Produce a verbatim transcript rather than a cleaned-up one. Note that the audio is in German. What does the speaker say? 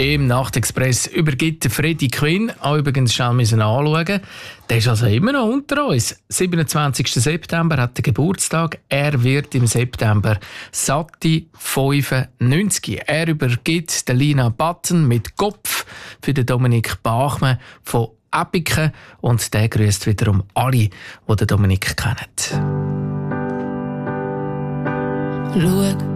im Nachtexpress übergibt Freddie Quinn. Auch übrigens schnell müssen anschauen. Der ist also immer noch unter uns. siebenundzwanzigsten September hat er Geburtstag. Er wird im September satte fünfundneunzig. Er übergibt der Lina Button mit Kopf für den Dominik Bachmann von Epiken. Und der grüßt wiederum alle, die den Dominik kennen. Schau